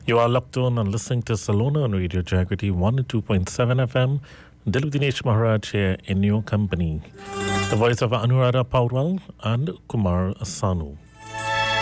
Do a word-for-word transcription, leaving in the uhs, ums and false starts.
You are locked on and listening to Salona on Radio Jagriti one oh two point seven F M. Dilip Dinesh Maharaj here in your company. The voice of Anuradha Paurwal and Kumar Sanu.